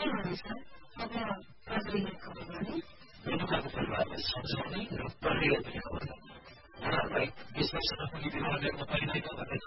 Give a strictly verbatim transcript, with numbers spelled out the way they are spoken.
हुनेछ अब प्रज्वलितको भने रेणुकाको परिवारलाई सम्झाउने र परिवार पनि खबर गर्ने उहाँहरूलाई यस वर्षमा कुनै विवाह गर्न पाइँदैन भन्ने